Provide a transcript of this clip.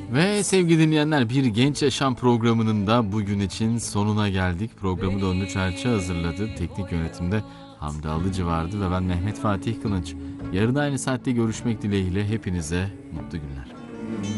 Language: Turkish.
Ve sevgili dinleyenler, bir Genç Yaşam programının da bugün için sonuna geldik. Programı da Onur Çerçi hazırladı. Teknik yönetimde Hamdi Alıcı vardı ve ben Mehmet Fatih Kılınç. Yarın aynı saatte görüşmek dileğiyle hepinize mutlu günler.